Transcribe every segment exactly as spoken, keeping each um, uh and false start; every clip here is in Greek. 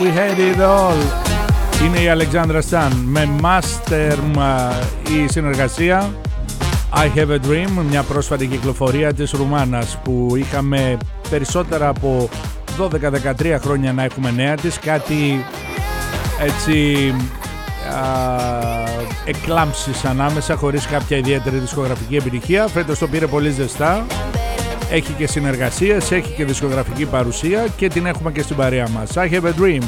We had it all. Είναι η Alexandra Stan με Master η συνεργασία. I have a dream, μια πρόσφατη κυκλοφορία της Ρουμάνας που είχαμε περισσότερα από δώδεκα δεκατρία χρόνια να έχουμε νέα της. Κάτι έτσι α, εκλάμψεις ανάμεσα χωρίς κάποια ιδιαίτερη δισκογραφική επιτυχία. Φέτος το πήρε πολύ ζεστά. Έχει και συνεργασίες, έχει και δισκογραφική παρουσία και την έχουμε και στην παρέα μας. I have a dream.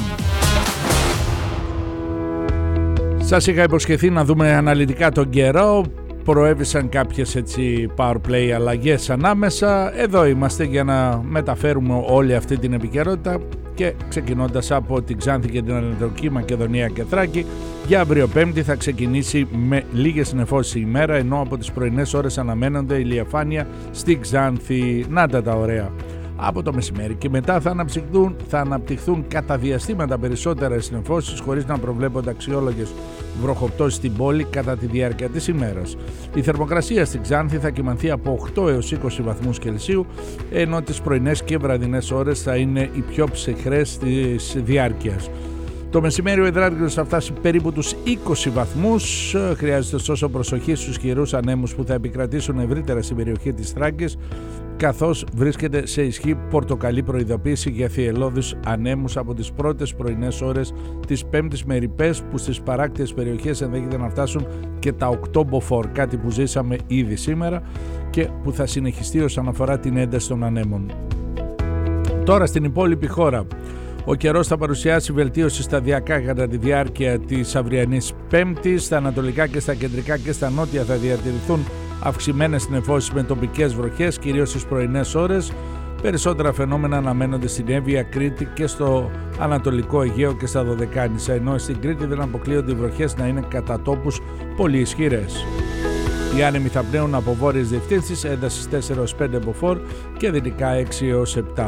Σας είχα υποσχεθεί να δούμε αναλυτικά τον καιρό. Προέβησαν κάποιες έτσι power play αλλαγές ανάμεσα. Εδώ είμαστε για να μεταφέρουμε όλη αυτή την επικαιρότητα και ξεκινώντας από την Ξάνθη και την Ανατολική Μακεδονία και Θράκη, για αύριο Πέμπτη θα ξεκινήσει με λίγες νεφώσεις η ημέρα, ενώ από τις πρωινές ώρες αναμένονται ηλιοφάνεια στη Ξάνθη. Να τα τα ωραία. Από το μεσημέρι και μετά θα αναπτυχθούν, θα αναπτυχθούν κατά διαστήματα περισσότερες νεφώσεις χωρίς να προβλέπονται αξιόλογες βροχοπτώσεις στην πόλη κατά τη διάρκεια της ημέρας. Η θερμοκρασία στην Ξάνθη θα κυμανθεί από οκτώ έως είκοσι βαθμούς Κελσίου, ενώ τις πρωινές και βραδινές ώρες θα είναι οι πιο ψυχρές της διάρκειας. Το μεσημέρι ο υδράργυρος θα φτάσει περίπου τους είκοσι βαθμούς. Χρειάζεται ωστόσο προσοχή στους χειρούς ανέμους που θα επικρατήσουν ευρύτερα στην περιοχή της Θράκης, καθώς βρίσκεται σε ισχύ πορτοκαλί προειδοποίηση για θυελλώδεις ανέμους από τις πρώτες πρωινές ώρες της Πέμπτης με ρηπές που στις παράκτιες περιοχές ενδέχεται να φτάσουν και τα οκτώ μποφόρ, κάτι που ζήσαμε ήδη σήμερα και που θα συνεχιστεί όσον αφορά την ένταση των ανέμων. Τώρα στην υπόλοιπη χώρα. Ο καιρός θα παρουσιάσει βελτίωση σταδιακά κατά τη διάρκεια της αυριανής Πέμπτης. Στα ανατολικά και στα κεντρικά και στα νότια θα διατηρηθούν αυξημένες νεφώσεις με τοπικές βροχές, κυρίως στις πρωινές ώρες. Περισσότερα φαινόμενα αναμένονται στην Εύβοια, Κρήτη και στο Ανατολικό Αιγαίο και στα Δωδεκάνησα, ενώ στην Κρήτη δεν αποκλείονται οι βροχές να είναι κατά τόπους πολύ ισχυρές. Οι άνεμοι θα πνέουν από βόρειες διευθύνσεις, έντασης τέσσερα έως πέντε μποφόρ και δυτικά έξι έως επτά.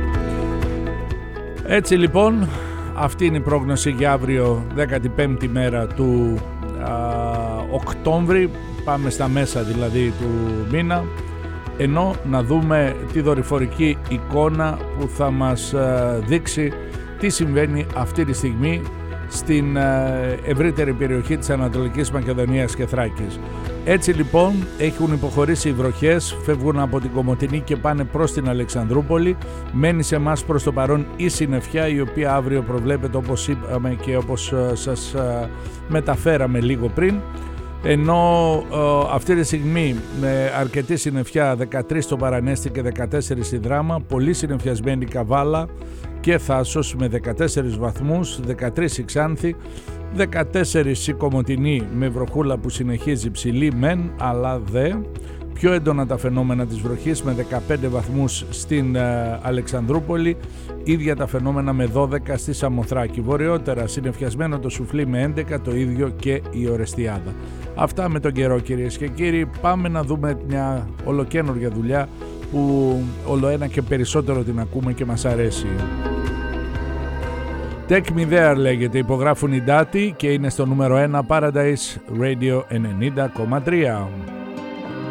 Έτσι λοιπόν, αυτή είναι η πρόγνωση για αύριο δέκατη πέμπτη μέρα του α, Οκτώβρη, πάμε στα μέσα δηλαδή του μήνα, ενώ να δούμε τη δορυφορική εικόνα που θα μας α, δείξει τι συμβαίνει αυτή τη στιγμή στην α, ευρύτερη περιοχή της Ανατολικής Μακεδονίας και Θράκης. Έτσι λοιπόν έχουν υποχωρήσει οι βροχές, φεύγουν από την Κομοτηνή και πάνε προς την Αλεξανδρούπολη. Μένει σε εμάς προς το παρόν η συννεφιά, η οποία αύριο προβλέπεται όπως είπαμε και όπως σας μεταφέραμε λίγο πριν. Ενώ ε, αυτή τη στιγμή με αρκετή συννεφιά, δεκατρείς στο Παρανέστη και δεκατέσσερα στη Δράμα, πολύ συννεφιασμένη Καβάλα και Θάσος με δεκατέσσερις βαθμούς, δεκατρείς η Ξάνθη, δεκατέσσερα η Κομοτηνή με βροχούλα που συνεχίζει ψηλή μεν αλλά δε. Πιο έντονα τα φαινόμενα της βροχής με δεκαπέντε βαθμούς στην ε, Αλεξανδρούπολη, ίδια τα φαινόμενα με δώδεκα στη Σαμοθράκη. Βορειότερα συννεφιασμένο το Σουφλί με έντεκα, το ίδιο και η Ορεστιάδα. Αυτά με τον καιρό κυρίες και κύριοι. Πάμε να δούμε μια ολοκαίνουργια δουλειά που ολοένα και περισσότερο την ακούμε και μας αρέσει. Take Me There λέγεται, υπογράφουν οι Ντάτι και είναι στο νούμερο ένα Paradise Radio ενενήντα κόμμα τρία.